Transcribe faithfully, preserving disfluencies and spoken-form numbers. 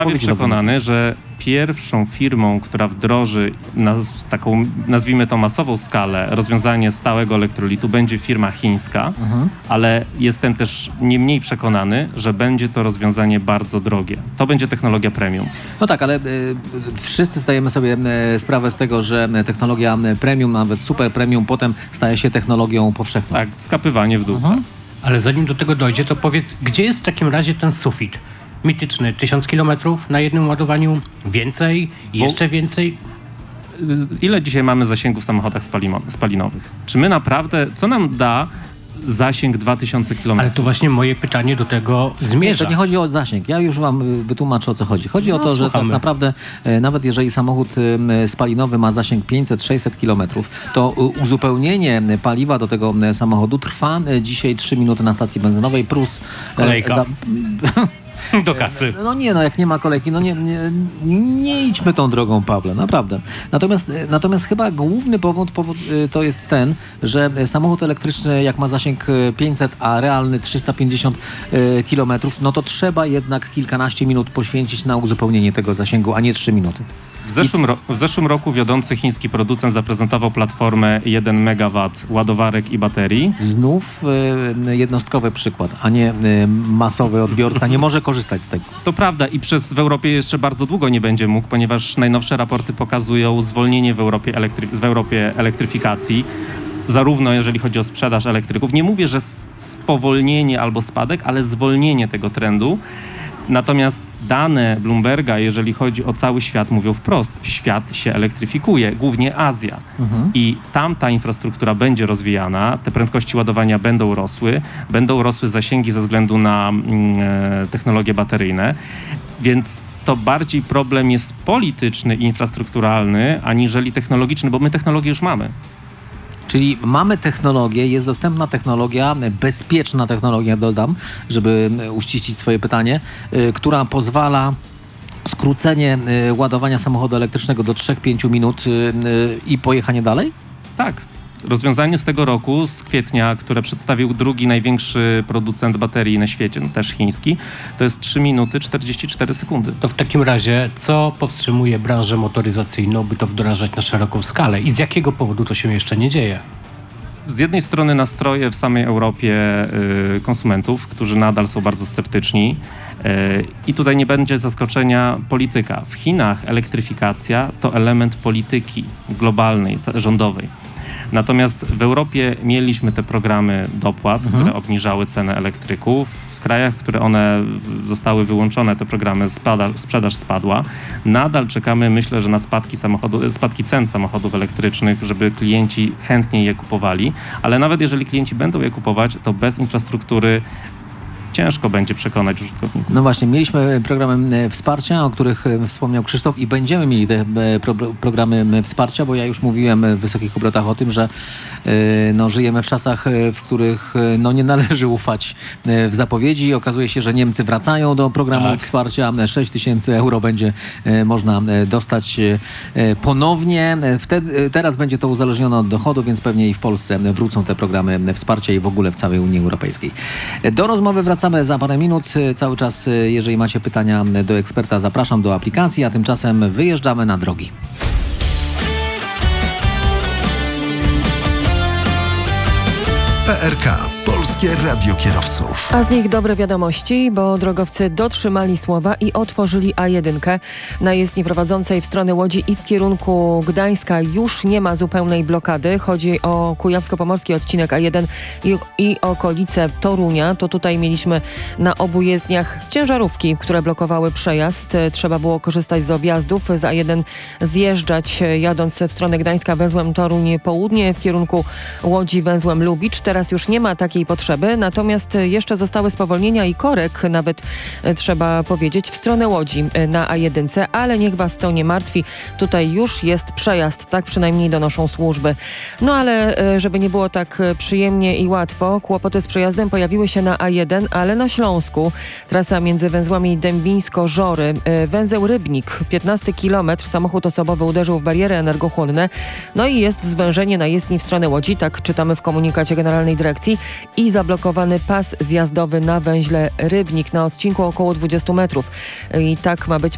Prawie przekonany, że pierwszą firmą, która wdroży na taką, nazwijmy to masową skalę, rozwiązanie stałego elektrolitu będzie firma chińska, mhm. ale jestem też nie mniej przekonany, że będzie to rozwiązanie bardzo drogie. To będzie technologia premium. No tak, ale y, wszyscy zdajemy sobie y, sprawę z tego, że technologia premium, nawet super premium, potem staje się technologią powszechną. Tak, skapywanie w dół. Mhm. Ale zanim do tego dojdzie, to powiedz, gdzie jest w takim razie ten sufit? Mityczny, tysiąc kilometrów na jednym ładowaniu, więcej, jeszcze Bo... więcej. Ile dzisiaj mamy zasięgu w samochodach spalino- spalinowych? Czy my naprawdę, co nam da zasięg dwa tysiące kilometrów? Ale tu właśnie moje pytanie do tego zmierza. Nie, to nie chodzi o zasięg. Ja już wam wytłumaczę, o co chodzi. Chodzi no, o to, słuchamy. że tak naprawdę e, nawet jeżeli samochód e, spalinowy ma zasięg pięćset sześćset kilometrów, to e, uzupełnienie paliwa do tego e, samochodu trwa e, dzisiaj trzy minuty na stacji benzynowej plus... E, Kolejka. Za... Do kasy. No nie, no jak nie ma kolejki, no nie, nie, nie idźmy tą drogą, Pawle, naprawdę. Natomiast, natomiast chyba główny powód, powód to jest ten, że samochód elektryczny jak ma zasięg pięćset, a realny trzysta pięćdziesiąt kilometrów, no to trzeba jednak kilkanaście minut poświęcić na uzupełnienie tego zasięgu, a nie trzy minuty. W zeszłym, ro- w zeszłym roku wiodący chiński producent zaprezentował platformę jeden megawat ładowarek i baterii. Znów y, jednostkowy przykład, a nie y, masowy odbiorca nie może korzystać z tego. To prawda i przez w Europie jeszcze bardzo długo nie będzie mógł, ponieważ najnowsze raporty pokazują zwolnienie w Europie, elektry- w Europie elektryfikacji. Zarówno jeżeli chodzi o sprzedaż elektryków. Nie mówię, że spowolnienie albo spadek, ale zwolnienie tego trendu. Natomiast dane Bloomberga, jeżeli chodzi o cały świat, mówią wprost, świat się elektryfikuje, głównie Azja. Mhm. I tam ta infrastruktura będzie rozwijana, te prędkości ładowania będą rosły, będą rosły zasięgi ze względu na mm, technologie bateryjne, więc to bardziej problem jest polityczny i infrastrukturalny, aniżeli technologiczny, bo my technologię już mamy. Czyli mamy technologię, jest dostępna technologia, bezpieczna technologia, dodam, żeby uściślić swoje pytanie, y, która pozwala skrócenie y, ładowania samochodu elektrycznego do trzy do pięciu minut y, y, i pojechanie dalej? Tak. Rozwiązanie z tego roku, z kwietnia, które przedstawił drugi największy producent baterii na świecie, no też chiński, to jest trzy minuty czterdzieści cztery sekundy. To w takim razie, co powstrzymuje branżę motoryzacyjną, by to wdrażać na szeroką skalę? I z jakiego powodu to się jeszcze nie dzieje? Z jednej strony nastroje w samej Europie y, konsumentów, którzy nadal są bardzo sceptyczni. Y, I tutaj nie będzie zaskoczenia polityka. W Chinach elektryfikacja to element polityki globalnej, rządowej. Natomiast w Europie mieliśmy te programy dopłat, mhm. które obniżały cenę elektryków. W krajach, które one zostały wyłączone, te programy, spada, sprzedaż spadła. Nadal czekamy, myślę, że na spadki, samochodu, spadki cen samochodów elektrycznych, żeby klienci chętniej je kupowali. Ale nawet jeżeli klienci będą je kupować, to bez infrastruktury ciężko będzie przekonać użytkowników. No właśnie, mieliśmy programy wsparcia, o których wspomniał Krzysztof i będziemy mieli te pro, programy wsparcia, bo ja już mówiłem w wysokich obrotach o tym, że no, żyjemy w czasach, w których no, nie należy ufać w zapowiedzi. Okazuje się, że Niemcy wracają do programu tak. wsparcia. sześć tysięcy euro będzie można dostać ponownie. Wtedy, teraz będzie to uzależnione od dochodu, więc pewnie i w Polsce wrócą te programy wsparcia i w ogóle w całej Unii Europejskiej. Do rozmowy wracamy Wracamy za parę minut. Cały czas, jeżeli macie pytania do eksperta, zapraszam do aplikacji, a tymczasem wyjeżdżamy na drogi. P R K. Polskie Radio Kierowców. A z nich dobre wiadomości, bo drogowcy dotrzymali słowa i otworzyli A jeden. Na jezdni prowadzącej w stronę Łodzi i w kierunku Gdańska już nie ma zupełnej blokady. Chodzi o kujawsko-pomorski odcinek A jeden i, i okolice Torunia. To tutaj mieliśmy na obu jezdniach ciężarówki, które blokowały przejazd. Trzeba było korzystać z objazdów. Z A jeden zjeżdżać jadąc w stronę Gdańska węzłem Toruń Południe, w kierunku Łodzi węzłem Lubicz. Teraz już nie ma takiej potrzeby, natomiast jeszcze zostały spowolnienia i korek, nawet trzeba powiedzieć, w stronę Łodzi na A jeden, ale niech was to nie martwi, tutaj już jest przejazd, tak przynajmniej donoszą służby. No ale żeby nie było tak przyjemnie i łatwo, kłopoty z przejazdem pojawiły się na A jeden, ale na Śląsku. Trasa między węzłami Dębińsko-Żory, węzeł Rybnik, piętnasty kilometr, samochód osobowy uderzył w bariery energochłonne, no i jest zwężenie na jezdni w stronę Łodzi, tak czytamy w komunikacie Generalnej Dyrekcji, i zablokowany pas zjazdowy na węźle Rybnik na odcinku około dwudziestu metrów. I tak ma być